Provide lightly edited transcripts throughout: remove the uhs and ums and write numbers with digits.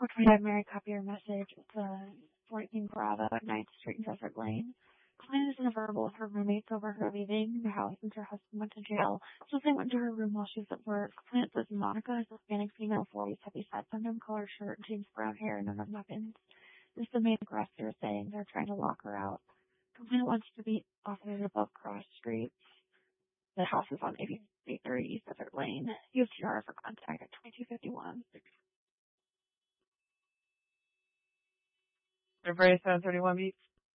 425 Mary, copy your message. It's 14 Bravo at 9th Street in Desert Lane. Client is in a verbal with her roommates over her leaving the house since her husband went to jail. Something went to her room while she was at work. Client says Monica is a Hispanic female, 40s, heavy set, sundown color shirt, jeans, brown hair, and none of weapons. This is the main aggressor saying they're trying to lock her out. Complainant wants to be officers above Cross Street. The house is on 83 East Desert Lane. UFTR for contact at 2251. February 731 beats.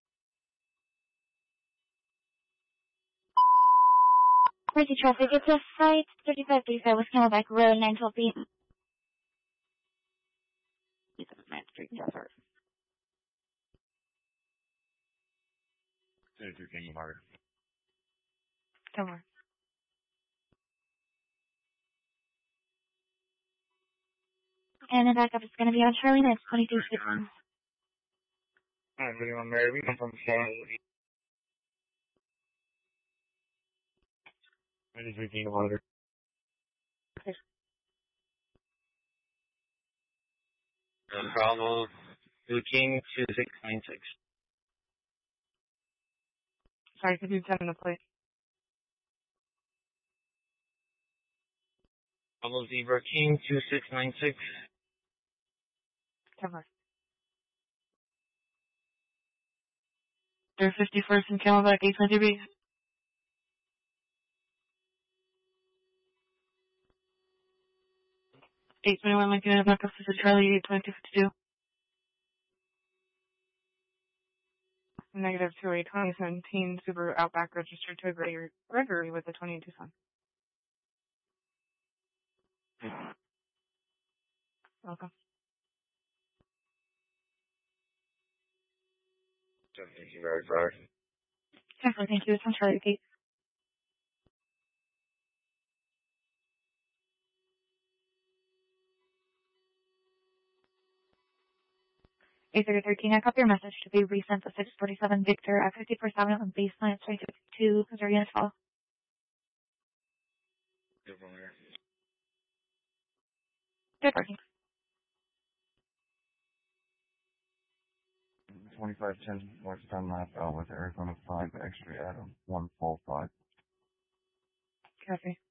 Mercy traffic, it's a site 3535 West Camelback Road, 912 feet. 9th Street, Desert. 22 King Mark. Somewhere. And the backup is going to be on Charlie, that's 2251. Alright, 31 Mary, we come from Charlotte. 23 King Mark. Bravo, King 2696. Sorry, could you tell me the plate? Bravo Zebra King 2696. Somewhere. They're 51st and Camelback, 820 beats. 821 Lincoln and backup to Charlie, 82252. Negative 28 2017 Subaru Outback registered to Gregory with a 20 Tucson. Welcome. Thank you very much. Thank you. It's on Charlie, Kate. 8313, I copy your message to be resent to 647 Victor at 51st Avenue on Baseline 2252, Missouri, as well. Good one here. Good working. 2510 West Dunlap with Arizona 5 X-ray Adam 145. Copy.